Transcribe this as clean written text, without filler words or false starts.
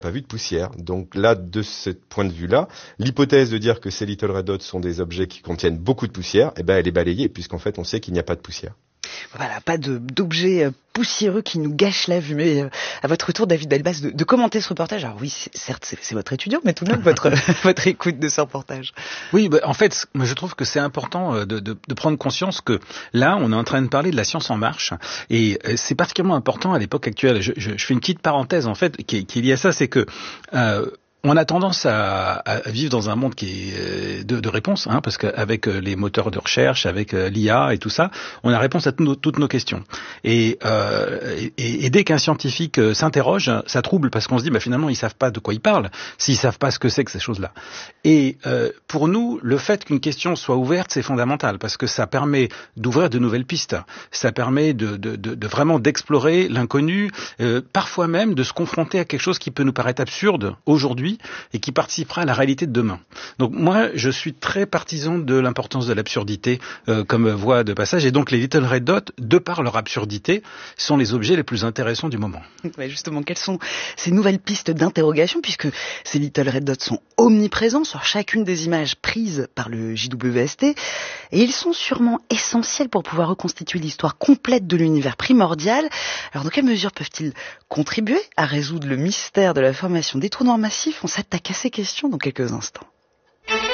pas vu de poussière. Donc là, de ce point de vue-là, l'hypothèse de dire que ces Little Red Dots sont des objets qui contiennent beaucoup de poussière, eh ben, elle est balayée, puisqu'en fait, on sait qu'il n'y a pas de poussière. Voilà, pas d'objets poussiéreux qui nous gâchent la vue. Mais à votre tour, David Delbas, de commenter ce reportage. Alors oui, certes, c'est votre étudiant, mais tout de même votre écoute de ce reportage. Oui, en fait, moi je trouve que c'est important de prendre conscience que là, on est en train de parler de la science en marche, et c'est particulièrement important à l'époque actuelle. Je fais une petite parenthèse en fait qui est liée à ça, c'est que on a tendance à vivre dans un monde qui est de réponses, hein, parce qu'avec les moteurs de recherche, avec l'IA et tout ça, on a réponse à toutes nos questions. Et dès qu'un scientifique s'interroge, ça trouble parce qu'on se dit, finalement, ils savent pas de quoi ils parlent, s'ils savent pas ce que c'est que ces choses-là. Et pour nous, le fait qu'une question soit ouverte, c'est fondamental parce que ça permet d'ouvrir de nouvelles pistes. Ça permet de vraiment d'explorer l'inconnu, parfois même de se confronter à quelque chose qui peut nous paraître absurde aujourd'hui et qui participera à la réalité de demain. Donc moi, je suis très partisan de l'importance de l'absurdité comme voie de passage, et donc les Little Red Dots, de par leur absurdité, sont les objets les plus intéressants du moment. Ouais, justement, quelles sont ces nouvelles pistes d'interrogation, puisque ces Little Red Dots sont omniprésents sur chacune des images prises par le JWST, et ils sont sûrement essentiels pour pouvoir reconstituer l'histoire complète de l'univers primordial. Alors, dans quelle mesure peuvent-ils contribuer à résoudre le mystère de la formation des trous noirs massifs? On s'attaque à ces questions dans quelques instants.